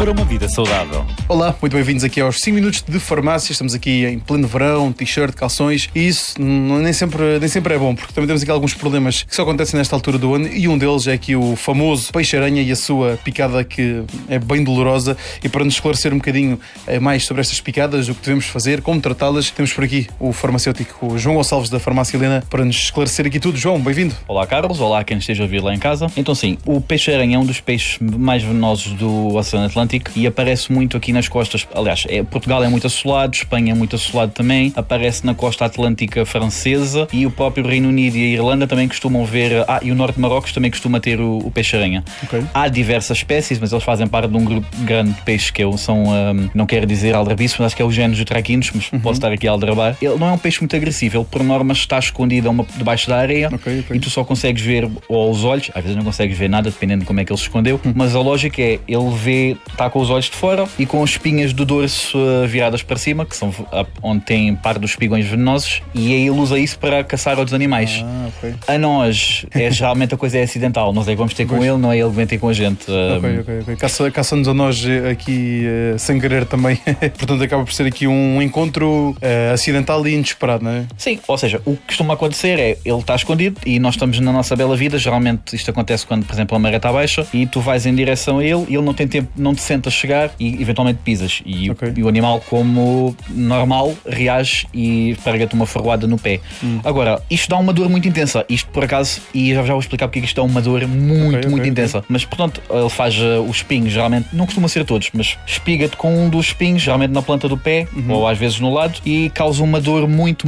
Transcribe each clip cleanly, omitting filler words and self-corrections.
para uma vida saudável. Olá, muito bem-vindos aqui aos 5 minutos de farmácia. Estamos aqui em pleno verão, t-shirt, calções, e isso nem sempre é bom, porque também temos aqui alguns problemas que só acontecem nesta altura do ano, e um deles é aqui o famoso peixe-aranha e a sua picada, que é bem dolorosa. E para nos esclarecer um bocadinho mais sobre estas picadas, o que devemos fazer, como tratá-las, temos por aqui o farmacêutico o João Gonçalves da Farmácia Helena para nos esclarecer aqui tudo. João, bem-vindo. Olá, Carlos. Olá, quem esteja a ouvir lá em casa. Então sim, o peixe-aranha é um dos peixes mais venenosos do Oceano Atlântico e aparece muito aqui nas costas. Aliás, Portugal é muito assolado, Espanha é muito assolado também, aparece na costa atlântica francesa, e o próprio Reino Unido e a Irlanda também costumam ver, e o norte de Marrocos também costuma ter o peixe-aranha. Okay. Há diversas espécies, mas eles fazem parte de um grupo grande de peixes que são, não quero dizer aldrabiços, mas acho que é o género dos traquinos, mas posso estar aqui a aldrabar. Ele não é um peixe muito agressivo, ele por norma está escondido debaixo da areia. Okay. E tu só consegues ver aos olhos, às vezes não consegues ver nada, dependendo de como é que ele se escondeu, mas a lógica é, ele está com os olhos de fora e com as espinhas do dorso viradas para cima, que são onde tem parte dos espigões venenosos, e aí ele usa isso para caçar outros animais. Okay. A nós, geralmente a coisa é acidental, nós é que vamos ter com ele, não é ele que vem ter com a gente. Ok. Caça-nos a nós aqui sem querer também. Portanto, acaba por ser aqui um encontro acidental e inesperado, não é? Sim, ou seja, o que costuma acontecer é, ele está escondido e nós estamos na nossa bela vida. Geralmente isto acontece quando, por exemplo, a maré está baixa e tu vais em direção a ele e ele não tem tempo, não te senta a chegar e eventualmente pisas. E o animal, como normal, reage e pega-te uma ferroada no pé. Agora, isto dá uma dor muito intensa. Isto, por acaso, e já vou explicar porque isto dá uma dor muito intensa. Mas, portanto, ele faz os espinhos, geralmente, não costuma ser todos, mas espiga-te com um dos espinhos, geralmente na planta do pé, ou às vezes no lado, e causa uma dor muito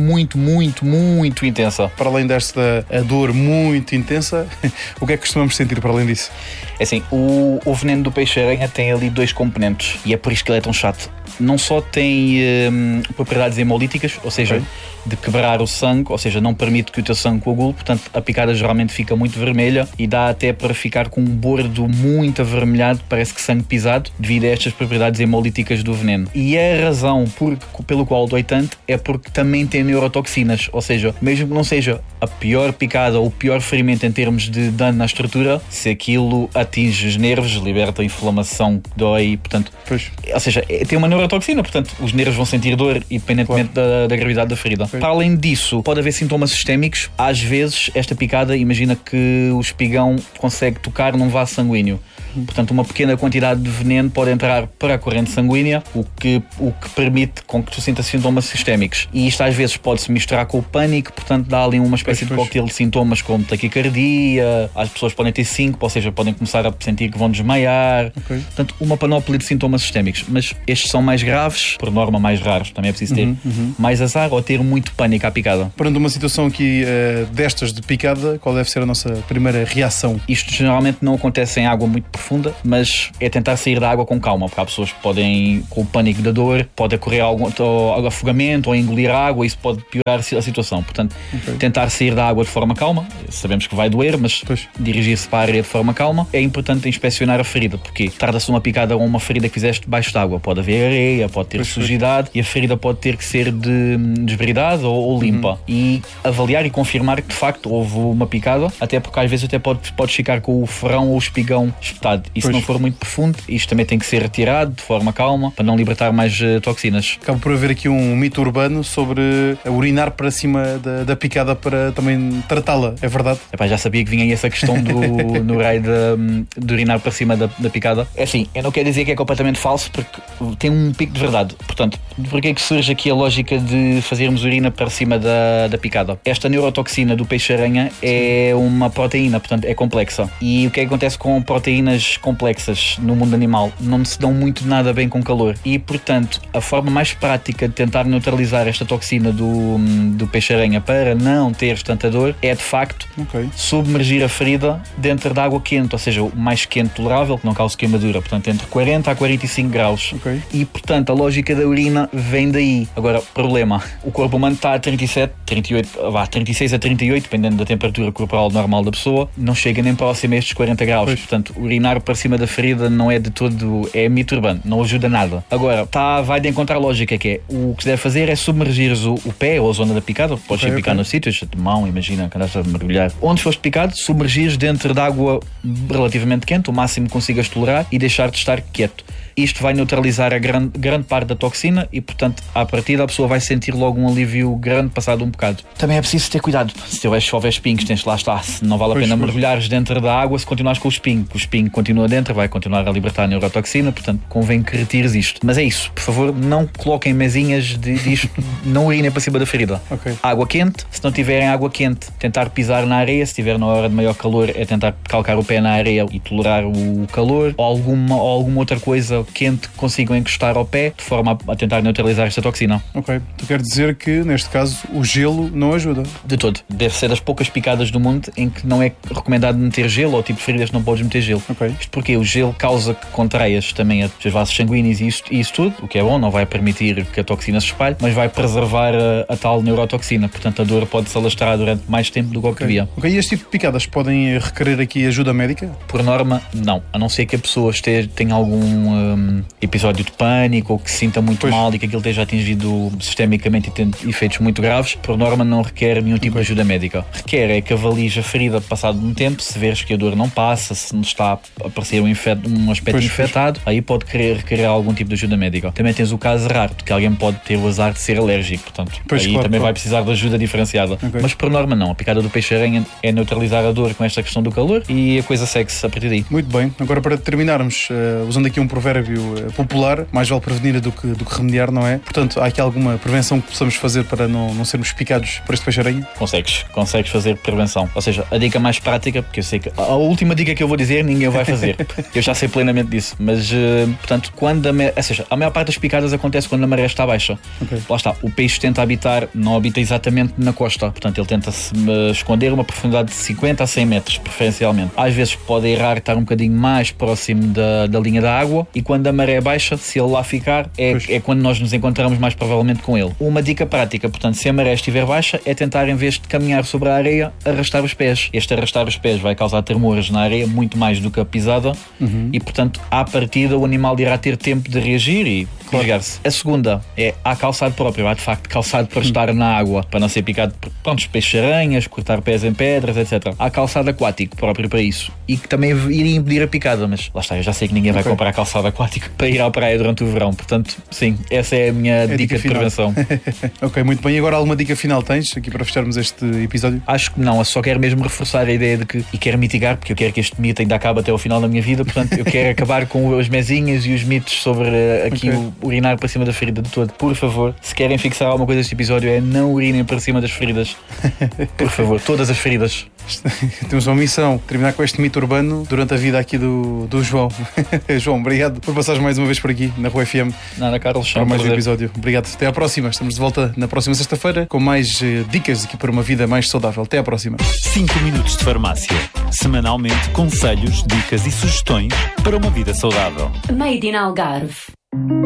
intensa. Para além desta dor muito intensa, o que é que costumamos sentir para além disso? É assim, o veneno do peixe-aranha tem ali dois componentes, e é por isso que ele é tão chato. Não só tem propriedades hemolíticas, ou seja, de quebrar o sangue, ou seja, não permite que o teu sangue coagule, portanto a picada geralmente fica muito vermelha e dá até para ficar com um bordo muito avermelhado, parece que sangue pisado, devido a estas propriedades hemolíticas do veneno. E a razão pelo qual dói tanto é porque também tem neurotoxinas, ou seja, mesmo que não seja a pior picada ou o pior ferimento em termos de dano na estrutura, se aquilo atinge os nervos, liberta a inflamação que dói, portanto, ou seja, tem uma neurotoxina, portanto os nervos vão sentir dor independentemente da gravidade da ferida. Para além disso, pode haver sintomas sistémicos. Às vezes, esta picada, imagina que o espigão consegue tocar num vaso sanguíneo. Portanto, uma pequena quantidade de veneno pode entrar para a corrente sanguínea, o que permite com que tu sintas sintomas sistémicos. E isto às vezes pode-se misturar com o pânico, portanto dá ali uma espécie de coquetel de sintomas como taquicardia, as pessoas podem ter síncope, ou seja, podem começar a sentir que vão desmaiar. Portanto, uma panóplia de sintomas sistémicos. Mas estes são mais graves, por norma mais raros, também é preciso ter mais azar ou ter muito pânico à picada. Perante uma situação aqui destas de picada, qual deve ser a nossa primeira reação? Isto geralmente não acontece em água muito profunda, mas é tentar sair da água com calma, porque há pessoas que podem, com o pânico da dor, pode ocorrer algum afogamento ou engolir água, e isso pode piorar a situação. Portanto, tentar sair da água de forma calma, sabemos que vai doer, mas dirigir-se para a areia de forma calma. É importante inspecionar a ferida, porque tarda-se uma picada ou uma ferida que fizeste debaixo de água, pode haver areia, pode ter sujidade, e a ferida pode ter que ser desbridada ou limpa, e avaliar e confirmar que de facto houve uma picada, até porque às vezes até podes ficar com o ferrão ou o espigão espetado, e se não for muito profundo, isto também tem que ser retirado de forma calma, para não libertar mais toxinas. Acaba por haver aqui um mito urbano sobre urinar para cima da picada para também tratá-la, é verdade? Já sabia que vinha aí essa questão no raio de urinar para cima da picada. É assim, eu não quero dizer que é completamente falso, porque tem um pico de verdade. Portanto, porquê é que surge aqui a lógica de fazermos urina para cima da picada? Esta neurotoxina do peixe-aranha é uma proteína, portanto é complexa. E o que é que acontece com proteínas complexas no mundo animal? Não se dão muito nada bem com calor. E, portanto, a forma mais prática de tentar neutralizar esta toxina do peixe-aranha para não ter tanta dor é, de facto, submergir a ferida dentro de água quente, ou seja, o mais quente tolerável, que não cause queimadura, portanto, entre 40 a 45 graus. E, portanto, a lógica da urina vem daí. Agora, problema, o corpo humano está a 37, 38, 36 a 38, dependendo da temperatura corporal normal da pessoa, não chega nem próximo a estes 40 graus. Portanto, urinar urinar para cima da ferida não é de todo, é mito urbano, não ajuda nada. Agora, vai de encontrar a lógica, que é, o que se deve fazer é submergir o pé ou a zona da picada, podes ser picado nos sítios, de mão, imagina, que andaste a mergulhar. Onde foste picado, submergires dentro de água relativamente quente, o máximo que consigas tolerar, e deixar de estar quieto. Isto vai neutralizar a grande parte da toxina e, portanto, à partida a pessoa vai sentir logo um alívio grande passado um bocado. Também é preciso ter cuidado. Se houver espinhos, lá está. Não vale a pena mergulhares dentro da água se continuares com o espinho. O espinho continua dentro, vai continuar a libertar a neurotoxina, portanto, convém que retires isto. Mas é isso. Por favor, não coloquem mesinhas disto, não urinem para cima da ferida. Água quente. Se não tiverem água quente, tentar pisar na areia. Se estiver na hora de maior calor, é tentar calcar o pé na areia e tolerar o calor. Ou alguma outra coisa quente que consigam encostar ao pé, de forma a tentar neutralizar esta toxina. Tu quer dizer que, neste caso, o gelo não ajuda? De todo. Deve ser das poucas picadas do mundo em que não é recomendado meter gelo, ou tipo de feridas não podes meter gelo. Isto porque o gelo causa que contraias também os vasos sanguíneos e isso tudo, o que é bom, não vai permitir que a toxina se espalhe, mas vai preservar a tal neurotoxina. Portanto, a dor pode se alastrar durante mais tempo do que o que havia. E este tipo de picadas podem requerer aqui ajuda médica? Por norma, não. A não ser que a pessoa tenha algum episódio de pânico ou que se sinta muito mal e que aquilo esteja atingido sistemicamente e tenha efeitos muito graves, por norma não requer nenhum tipo de ajuda médica. Requer é que avalies a ferida passado um tempo, se veres que a dor não passa, se não está a aparecer um aspecto infectado, aí pode requerer algum tipo de ajuda médica. Também tens o caso raro de que alguém pode ter o azar de ser alérgico, portanto, também vai precisar de ajuda diferenciada. Mas por norma não. A picada do peixe-aranha é neutralizar a dor com esta questão do calor e a coisa segue-se a partir daí. Muito bem. Agora, para terminarmos, usando aqui um provérbio popular, mais vale prevenir do que remediar, não é? Portanto, há aqui alguma prevenção que possamos fazer para não sermos picados por este peixe-aranha? Consegues fazer prevenção. Ou seja, a dica mais prática, porque eu sei que a última dica que eu vou dizer ninguém vai fazer. Eu já sei plenamente disso. Mas, portanto, a maior parte das picadas acontece quando a maré está baixa. Lá está. O peixe não habita exatamente na costa. Portanto, ele tenta se esconder a uma profundidade de 50 a 100 metros, preferencialmente. Às vezes pode errar estar um bocadinho mais próximo da linha da água, e quando a maré baixa, se ele lá ficar, é quando nós nos encontramos mais provavelmente com ele. Uma dica prática, portanto, se a maré estiver baixa, é tentar, em vez de caminhar sobre a areia, arrastar os pés. Este arrastar os pés vai causar tremores na areia, muito mais do que a pisada, e, portanto, à partida, o animal irá ter tempo de reagir e desligar-se. A segunda é, há calçado próprio, há de facto calçado para estar na água, para não ser picado por peixes-aranhas, cortar pés em pedras, etc. Há calçado aquático próprio para isso, e que também iria impedir a picada, mas lá está, eu já sei que ninguém vai comprar calçado aquático para ir à praia durante o verão, portanto, sim, essa é a minha dica de prevenção. Muito bem. E agora alguma dica final tens aqui para fecharmos este episódio? Acho que não, eu só quero mesmo reforçar a ideia de que, e quero mitigar, porque eu quero que este mito ainda acabe até ao final da minha vida, portanto, eu quero acabar com as mesinhas e os mitos sobre aqui o urinar para cima da ferida de todo. Por favor, se querem fixar alguma coisa deste episódio, é não urinem para cima das feridas. Por favor, todas as feridas. Temos uma missão, terminar com este mito urbano durante a vida aqui do João. João, obrigado por passares mais uma vez por aqui na Rua FM. Nada, Carlos, para mais um episódio. Obrigado. Até à próxima. Estamos de volta na próxima sexta-feira com mais dicas aqui para uma vida mais saudável. Até à próxima. 5 minutos de farmácia. Semanalmente, conselhos, dicas e sugestões para uma vida saudável. Made in Algarve.